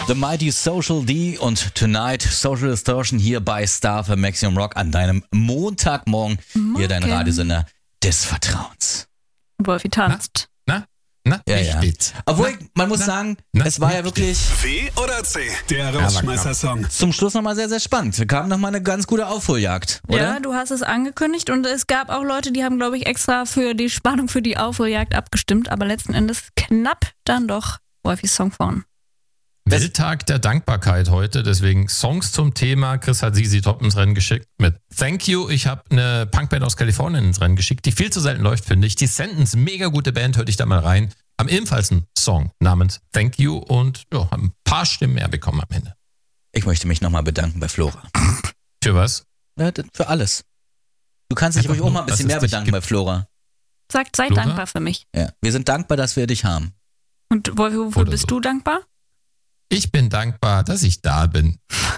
The Mighty Social D und Tonight Social Distortion hier bei Star für Maximum Rock an deinem Montagmorgen. Hier dein Radiosender des Vertrauens. Wolfi tanzt. Ja. Obwohl, man muss sagen, es war ja wirklich... W oder C? Der Rausschmeißer-Song. Zum Schluss nochmal sehr, sehr spannend. Wir kamen nochmal eine ganz gute Aufholjagd, oder? Ja, du hast es angekündigt und es gab auch Leute, die haben, glaube ich, extra für die Spannung für die Aufholjagd abgestimmt, aber letzten Endes knapp dann doch Wolfis Song vorn. Welttag der Dankbarkeit heute, deswegen Songs zum Thema. Chris hat ZZ Top ins Rennen geschickt mit Thank You. Ich habe eine Punkband aus Kalifornien ins Rennen geschickt, die viel zu selten läuft, finde ich. Die Sentence, mega gute Band, hörte ich da mal rein. Haben ebenfalls einen Song namens Thank You und haben ein paar Stimmen mehr bekommen am Ende. Ich möchte mich nochmal bedanken bei Flora. Für was? Ja, für alles. Du kannst dich ruhig auch mal ein bisschen mehr bedanken bei Flora. Sagt, sei Flora? dankbar für mich. Ja, wir sind dankbar, dass wir dich haben. Und Wolfi, wofür bist du dankbar? Ich bin dankbar, dass ich da bin.